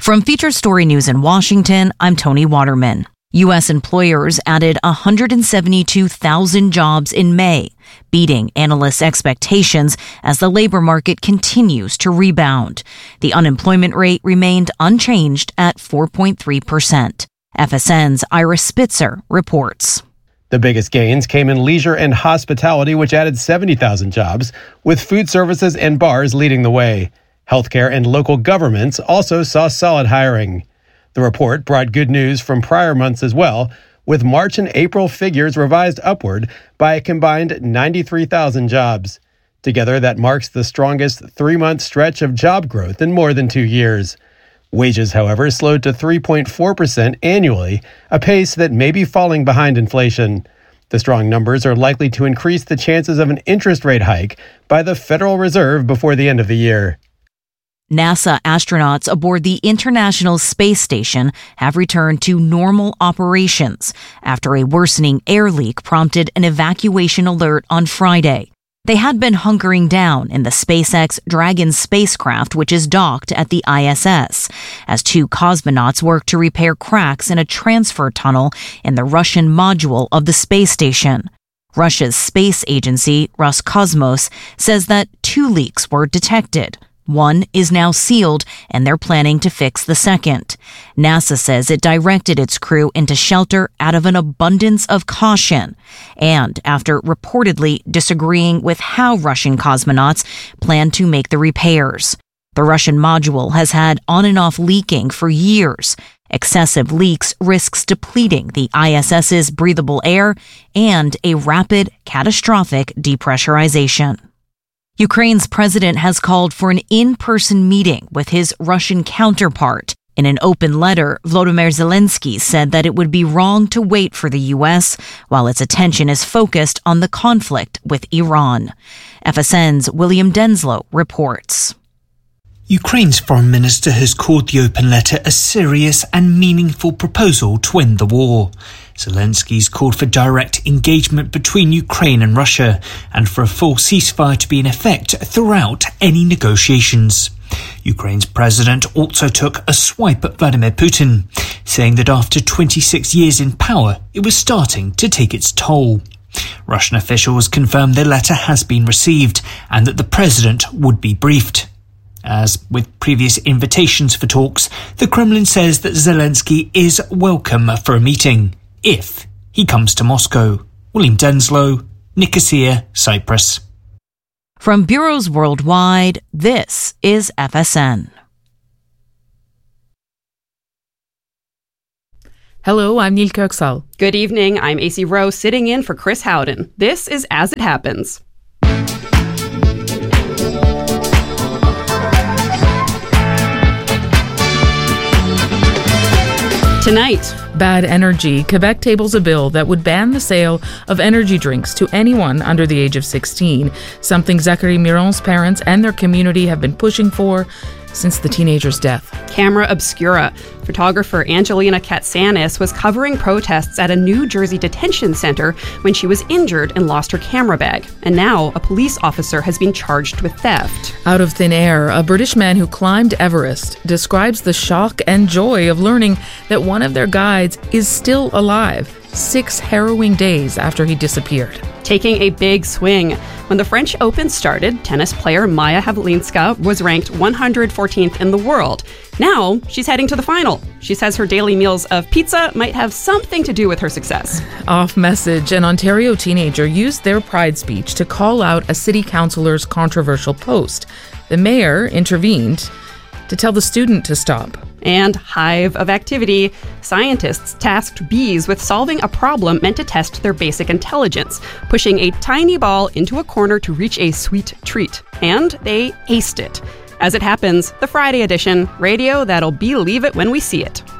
From Feature Story News in Washington, I'm Tony Waterman. U.S. employers added 172,000 jobs in May, beating analysts' expectations as the labor market continues to rebound. The unemployment rate remained unchanged at 4.3%. FSN's Ira Spitzer reports. The biggest gains came in leisure and hospitality, which added 70,000 jobs, with food services and bars leading the way. Healthcare and local governments also saw solid hiring. The report brought good news from prior months as well, with March and April figures revised upward by a combined 93,000 jobs. Together, that marks the strongest 3-month stretch of job growth in more than 2 years. Wages, however, slowed to 3.4% annually, a pace that may be falling behind inflation. The strong numbers are likely to increase the chances of an interest rate hike by the Federal Reserve before the end of the year. NASA astronauts aboard the International Space Station have returned to normal operations after a worsening air leak prompted an evacuation alert on Friday. They had been hunkering down in the SpaceX Dragon spacecraft, which is docked at the ISS, as 2 cosmonauts work to repair cracks in a transfer tunnel in the Russian module of the space station. Russia's space agency, Roscosmos, says that 2 leaks were detected. One is now sealed, and they're planning to fix the second. NASA says it directed its crew into shelter out of an abundance of caution, and after reportedly disagreeing with how Russian cosmonauts plan to make the repairs. The Russian module has had on and off leaking for years. Excessive leaks risks depleting the ISS's breathable air and a rapid, catastrophic depressurization. Ukraine's president has called for an in-person meeting with his Russian counterpart. In an open letter, Volodymyr Zelensky said that it would be wrong to wait for the U.S. while its attention is focused on the conflict with Iran. FSN's William Denslow reports. Ukraine's foreign minister has called the open letter a serious and meaningful proposal to end the war. Zelensky's called for direct engagement between Ukraine and Russia and for a full ceasefire to be in effect throughout any negotiations. Ukraine's president also took a swipe at Vladimir Putin, saying that after 26 years in power, it was starting to take its toll. Russian officials confirmed the letter has been received and that the president would be briefed. As with previous invitations for talks, the Kremlin says that Zelensky is welcome for a meeting, if he comes to Moscow. William Denslow, Nicosia, Cyprus. From bureaus worldwide, this is FSN. Hello, I'm Neil Köksal. Good evening, I'm AC Rowe sitting in for Chris Howden. This is As It Happens. Tonight, bad energy. Quebec tables a bill that would ban the sale of energy drinks to anyone under the age of 16, something Zachary Miron's parents and their community have been pushing for since the teenager's death. Camera Obscura. Photographer Angelina Katsanis was covering protests at a New Jersey detention center when she was injured and lost her camera bag. And now a police officer has been charged with theft. Out of thin air, a British man who climbed Everest describes the shock and joy of learning that one of their guides is still alive, 6 harrowing days after he disappeared. Taking a big swing. When the French Open started, tennis player Maja Havlinska was ranked 114th in the world. Now, she's heading to the final. She says her daily meals of pizza might have something to do with her success. Off message, an Ontario teenager used their pride speech to call out a city councillor's controversial post. The mayor intervened to tell the student to stop. And hive of activity. Scientists tasked bees with solving a problem meant to test their basic intelligence, pushing a tiny ball into a corner to reach a sweet treat. And they aced it. As It Happens, the Friday edition, radio that'll believe it when we see it.